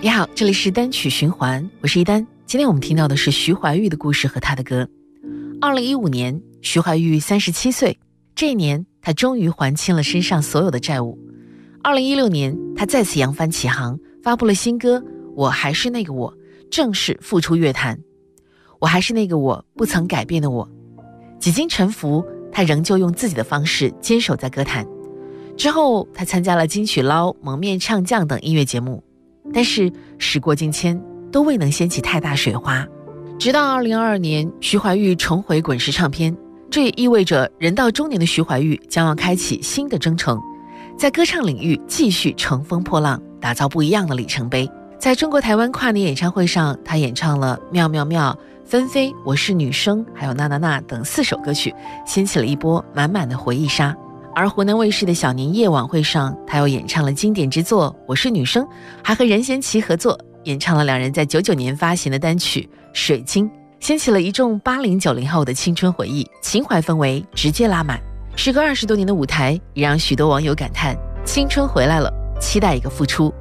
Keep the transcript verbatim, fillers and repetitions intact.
你好，这里是单曲循环，我是一丹。今天我们听到的是徐怀钰的故事和她的歌。二零一五年，徐怀钰三十七岁，这一年她终于还清了身上所有的债务。二零一六年，她再次扬帆起航，发布了新歌《我还是那个我》，正式复出乐坛。我还是那个我不曾改变的我。几经沉浮，她仍旧用自己的方式坚守在歌坛。之后，她参加了金曲捞、蒙面唱将等音乐节目。但是时过境迁，都未能掀起太大水花。直到二零二二年，徐怀钰重回滚石唱片，这也意味着人到中年的徐怀钰将要开启新的征程，在歌唱领域继续乘风破浪，打造不一样的里程碑。在中国台湾跨年演唱会上，他演唱了《妙妙妙》、《纷飞》、《我是女生》还有《娜娜娜》等四首歌曲，掀起了一波满满的回忆杀。而湖南卫视的小年夜晚会上，他又演唱了经典之作《我是女生》，还和任贤齐合作演唱了两人在九九年发行的单曲《水晶》，掀起了一众八零九零后的青春回忆，情怀氛围直接拉满。时隔二十多年的舞台，也让许多网友感叹青春回来了，期待一个复出。